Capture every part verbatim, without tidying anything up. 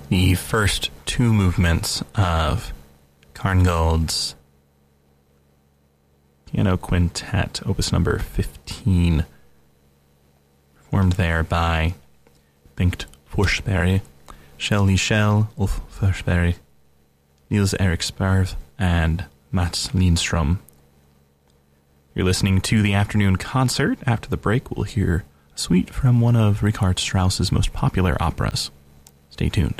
The first two movements of Karngold's Piano Quintet, opus number fifteen, performed there by Bengt Forsberg, Kjell Lichell, Ulf Forsberg, Niels Erik Sparv, and Mats Lindström. You're listening to the afternoon concert. After the break, we'll hear a suite from one of Richard Strauss's most popular operas. Stay tuned.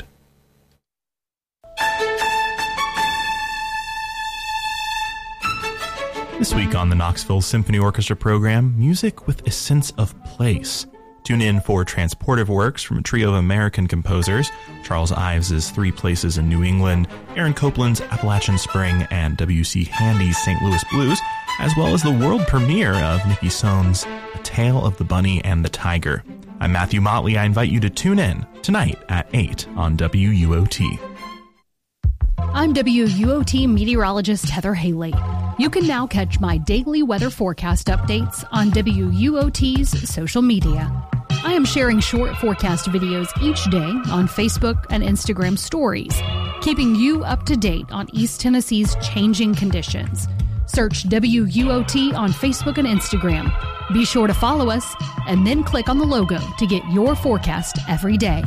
This week on the Knoxville Symphony Orchestra program, music with a sense of place. Tune in for transportive works from a trio of American composers, Charles Ives' Three Places in New England, Aaron Copland's Appalachian Spring, and W C Handy's Saint Louis Blues, as well as the world premiere of Nikki Sohn's A Tale of the Bunny and the Tiger. I'm Matthew Motley. I invite you to tune in tonight at eight on W U O T. I'm W U O T meteorologist Heather Haley. You can now catch my daily weather forecast updates on W U O T's social media. I am sharing short forecast videos each day on Facebook and Instagram stories, keeping you up to date on East Tennessee's changing conditions. Search W U O T on Facebook and Instagram. Be sure to follow us and then click on the logo to get your forecast every day.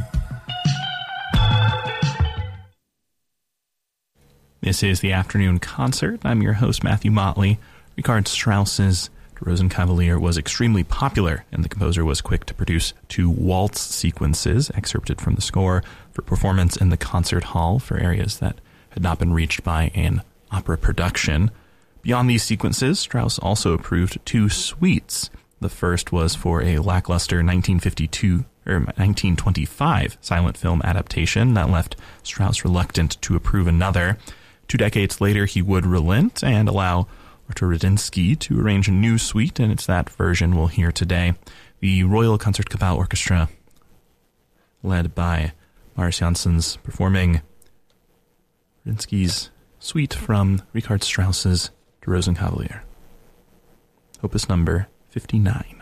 This is the afternoon concert. I'm your host, Matthew Motley. Richard Strauss's Der Rosenkavalier was extremely popular, and the composer was quick to produce two waltz sequences excerpted from the score for performance in the concert hall for areas that had not been reached by an opera production. Beyond these sequences, Strauss also approved two suites. The first was for a lackluster nineteen fifty-two or nineteen twenty-five silent film adaptation that left Strauss reluctant to approve another. Two decades later, he would relent and allow Artur Radinsky to arrange a new suite, and it's that version we'll hear today. The Royal Concertgebouw Orchestra, led by Marius Janssens, performing Radinsky's suite from Richard Strauss's Der Rosenkavalier, opus number fifty-nine.